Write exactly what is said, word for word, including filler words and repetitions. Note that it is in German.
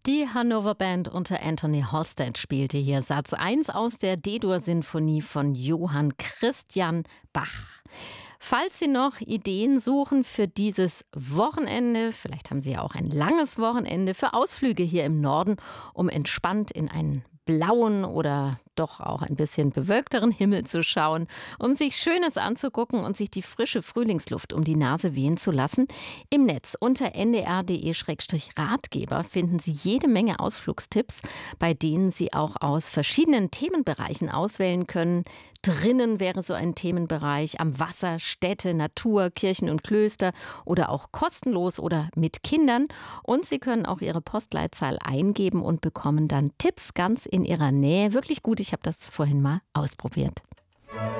Die Hannover Band unter Anthony Halstead spielte hier Satz eins aus der D-Dur-Sinfonie von Johann Christian Bach. Falls Sie noch Ideen suchen für dieses Wochenende, vielleicht haben Sie ja auch ein langes Wochenende, für Ausflüge hier im Norden, um entspannt in einen blauen oder doch auch ein bisschen bewölkteren Himmel zu schauen, um sich Schönes anzugucken und sich die frische Frühlingsluft um die Nase wehen zu lassen. Im Netz unter n d r punkt d e Schrägstrich Ratgeber finden Sie jede Menge Ausflugstipps, bei denen Sie auch aus verschiedenen Themenbereichen auswählen können. Drinnen wäre so ein Themenbereich, am Wasser, Städte, Natur, Kirchen und Klöster oder auch kostenlos oder mit Kindern. Und Sie können auch Ihre Postleitzahl eingeben und bekommen dann Tipps ganz in Ihrer Nähe. Wirklich gut, ich habe das vorhin mal ausprobiert.